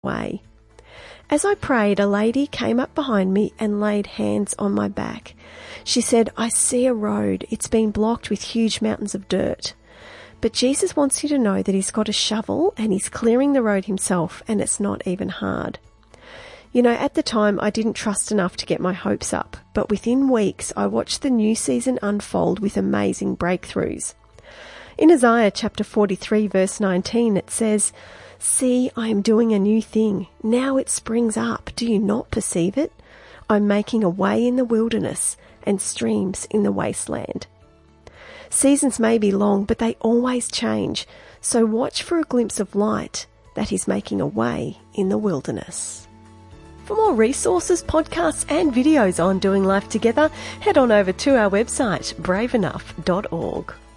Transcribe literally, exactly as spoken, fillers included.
way. As I prayed, a lady came up behind me and laid hands on my back. She said, "I see a road. It's been blocked with huge mountains of dirt. But Jesus wants you to know that he's got a shovel and he's clearing the road himself, and it's not even hard." You know, at the time, I didn't trust enough to get my hopes up, but within weeks, I watched the new season unfold with amazing breakthroughs. In Isaiah chapter forty-three, verse nineteen, it says, "See, I am doing a new thing. Now it springs up. Do you not perceive it? I'm making a way in the wilderness and streams in the wasteland." Seasons may be long, but they always change. So watch for a glimpse of light that he's making a way in the wilderness. For more resources, podcasts and videos on doing life together, head on over to our website, brave enough dot org.